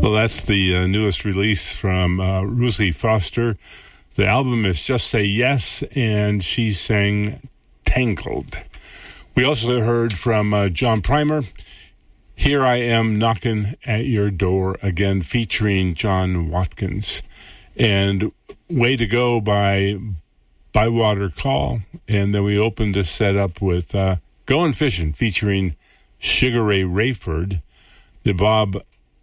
Well, that's the newest release from Ruthie Foster. The album is Just Say Yes, and she sang Tangled. We also heard from John Primer, Here I Am Knocking at Your Door, again featuring John Watkins. And Way to Go by Bywater Call. And then we opened this set up with Goin' Fishin' featuring Sugar Ray Rayford, the Bob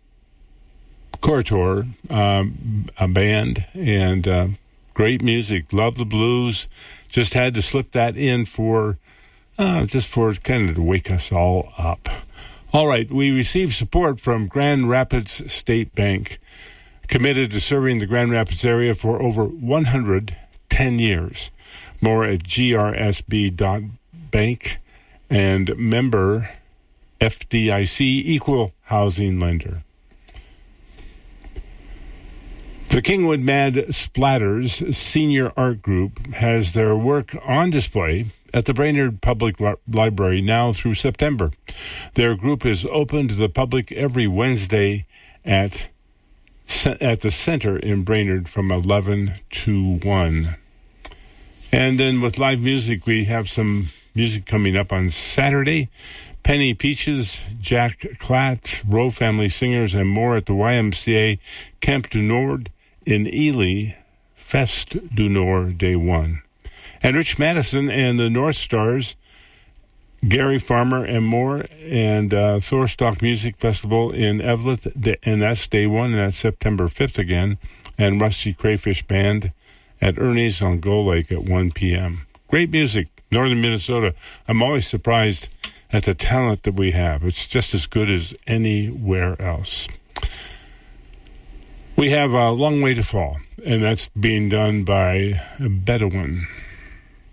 Cortor a band, and great music. Love the blues. Just had to slip that in for kind of to wake us all up. All right, we received support from Grand Rapids State Bank, committed to serving the Grand Rapids area for over 110 years. More at grsb.bank, and member FDIC, equal housing lender. The Kingwood Mad Splatters Senior Art Group has their work on display at the Brainerd Public Library now through September. Their group is open to the public every Wednesday at the center in Brainerd from 11 to 1. And then with live music, we have some music coming up on Saturday. Penny Peaches, Jack Klatt, Rowe Family Singers, and more at the YMCA Camp du Nord in Ely, Fest du Nord, Day 1. And Rich Madison and the North Stars, Gary Farmer and more, and Thorstock Music Festival in Eveleth, and that's Day 1, and that's September 5th again, and Rusty Crayfish Band at Ernie's on Gull Lake at 1 p.m. Great music, northern Minnesota. I'm always surprised at the talent that we have. It's just as good as anywhere else. We have a Long Way to Fall, and that's being done by Bedouin.